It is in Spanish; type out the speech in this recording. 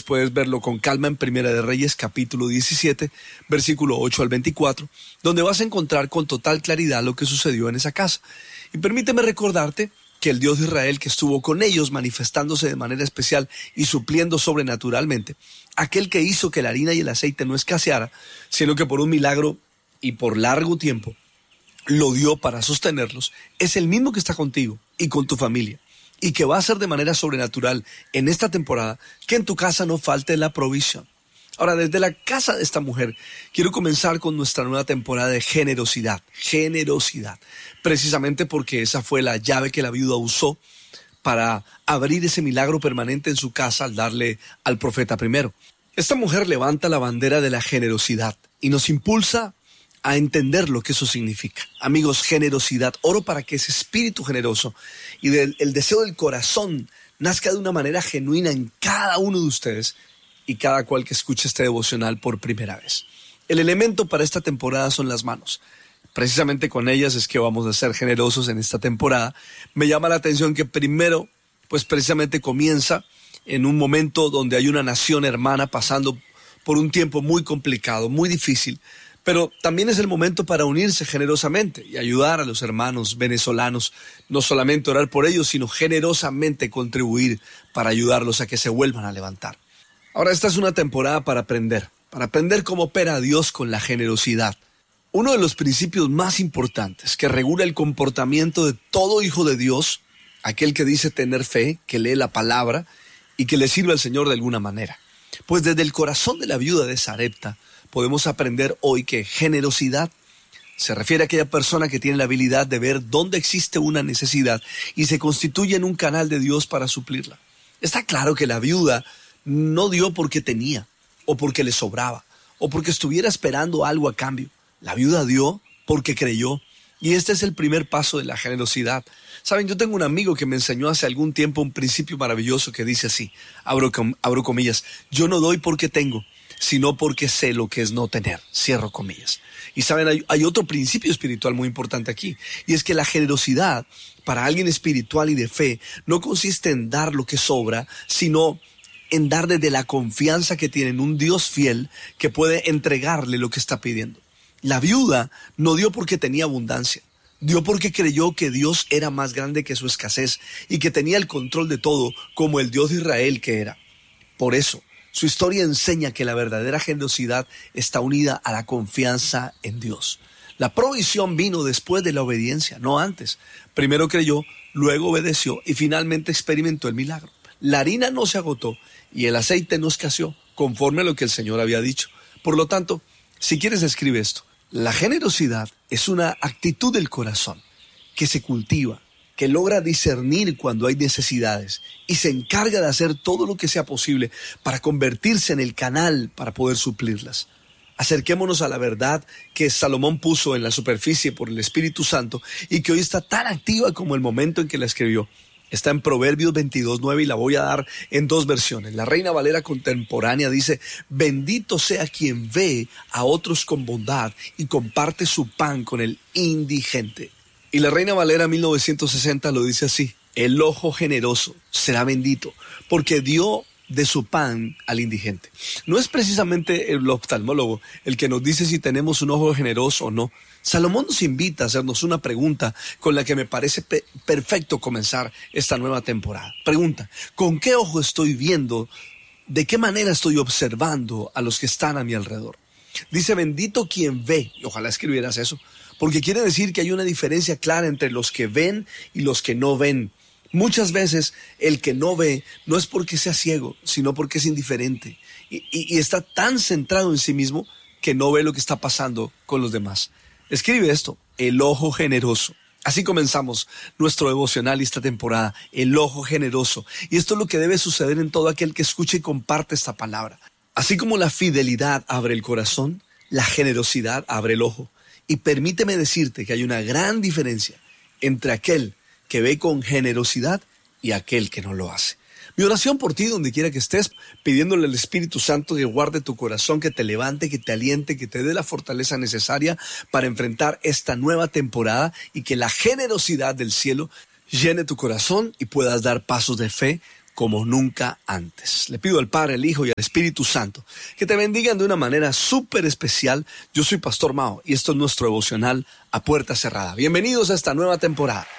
puedes verlo con calma en Primera de Reyes, capítulo 17, versículo 8 al 24, donde vas a encontrar con total claridad lo que sucedió en esa casa. Y permíteme recordarte que el Dios de Israel, que estuvo con ellos manifestándose de manera especial y supliendo sobrenaturalmente, aquel que hizo que la harina y el aceite no escaseara, sino que por un milagro y por largo tiempo lo dio para sostenerlos, es el mismo que está contigo y con tu familia, y que va a hacer de manera sobrenatural en esta temporada que en tu casa no falte la provisión. Ahora, desde la casa de esta mujer, quiero comenzar con nuestra nueva temporada de generosidad. Generosidad. Precisamente porque esa fue la llave que la viuda usó para abrir ese milagro permanente en su casa al darle al profeta primero. Esta mujer levanta la bandera de la generosidad y nos impulsa a entender lo que eso significa. Amigos, generosidad. Oro para que ese espíritu generoso y el deseo del corazón nazca de una manera genuina en cada uno de ustedes y cada cual que escuche este devocional por primera vez. El elemento para esta temporada son las manos. Precisamente con ellas es que vamos a ser generosos en esta temporada. Me llama la atención que primero, pues precisamente comienza en un momento donde hay una nación hermana pasando por un tiempo muy complicado, muy difícil, pero también es el momento para unirse generosamente y ayudar a los hermanos venezolanos, no solamente orar por ellos, sino generosamente contribuir para ayudarlos a que se vuelvan a levantar. Ahora, esta es una temporada para aprender cómo opera Dios con la generosidad. Uno de los principios más importantes que regula el comportamiento de todo hijo de Dios, aquel que dice tener fe, que lee la palabra y que le sirve al Señor de alguna manera. Pues desde el corazón de la viuda de Sarepta podemos aprender hoy que generosidad se refiere a aquella persona que tiene la habilidad de ver dónde existe una necesidad y se constituye en un canal de Dios para suplirla. Está claro que la viuda no dio porque tenía, o porque le sobraba, o porque estuviera esperando algo a cambio. La viuda dio porque creyó. Y este es el primer paso de la generosidad. Saben, yo tengo un amigo que me enseñó hace algún tiempo un principio maravilloso que dice así, abro comillas, yo no doy porque tengo, sino porque sé lo que es no tener, cierro comillas. Y saben, hay otro principio espiritual muy importante aquí, y es que la generosidad para alguien espiritual y de fe no consiste en dar lo que sobra, sino en dar desde la confianza que tiene en un Dios fiel que puede entregarle lo que está pidiendo. La viuda no dio porque tenía abundancia, dio porque creyó que Dios era más grande que su escasez y que tenía el control de todo como el Dios de Israel que era. Por eso, su historia enseña que la verdadera generosidad está unida a la confianza en Dios. La provisión vino después de la obediencia, no antes. Primero creyó, luego obedeció y finalmente experimentó el milagro. La harina no se agotó y el aceite no escaseó, conforme a lo que el Señor había dicho. Por lo tanto, si quieres, escribe esto. La generosidad es una actitud del corazón que se cultiva, que logra discernir cuando hay necesidades y se encarga de hacer todo lo que sea posible para convertirse en el canal para poder suplirlas. Acerquémonos a la verdad que Salomón puso en la superficie por el Espíritu Santo y que hoy está tan activa como el momento en que la escribió. Está en Proverbios 22:9 y la voy a dar en dos versiones. La Reina Valera contemporánea dice, bendito sea quien ve a otros con bondad y comparte su pan con el indigente. Y la Reina Valera 1960 lo dice así, el ojo generoso será bendito porque dio de su pan al indigente. No es precisamente el oftalmólogo el que nos dice si tenemos un ojo generoso o no. Salomón nos invita a hacernos una pregunta con la que me parece perfecto comenzar esta nueva temporada. Pregunta, ¿con qué ojo estoy viendo? ¿De qué manera estoy observando a los que están a mi alrededor? Dice, bendito quien ve, y ojalá escribieras eso, porque quiere decir que hay una diferencia clara entre los que ven y los que no ven. Muchas veces el que no ve no es porque sea ciego, sino porque es indiferente y está tan centrado en sí mismo que no ve lo que está pasando con los demás. Escribe esto, el ojo generoso. Así comenzamos nuestro devocional esta temporada, el ojo generoso. Y esto es lo que debe suceder en todo aquel que escuche y comparte esta palabra. Así como la fidelidad abre el corazón, la generosidad abre el ojo. Y permíteme decirte que hay una gran diferencia entre aquel que ve con generosidad y aquel que no lo hace. Mi oración por ti, donde quiera que estés, pidiéndole al Espíritu Santo que guarde tu corazón, que te levante, que te aliente, que te dé la fortaleza necesaria para enfrentar esta nueva temporada y que la generosidad del cielo llene tu corazón y puedas dar pasos de fe como nunca antes. Le pido al Padre, al Hijo y al Espíritu Santo que te bendigan de una manera súper especial. Yo soy Pastor Mao y esto es nuestro devocional A Puerta Cerrada. Bienvenidos a esta nueva temporada.